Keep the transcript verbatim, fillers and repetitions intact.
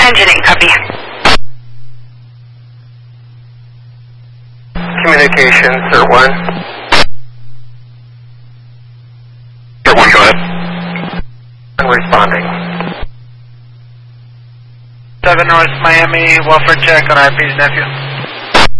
Engineering, copy. Communication, Cert one. Cert one, go ahead. I'm responding. seven North Miami, welfare check on R P's nephew.